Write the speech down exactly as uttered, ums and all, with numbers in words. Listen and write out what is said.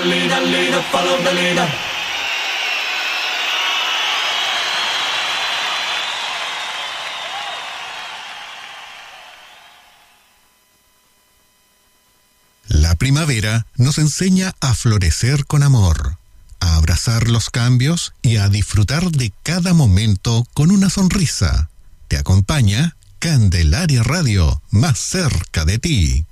Leader, leader, follow the leader. La primavera nos enseña a florecer con amor, a abrazar los cambios y a disfrutar de cada momento con una sonrisa. Te acompaña Candelaria Radio, más cerca de ti.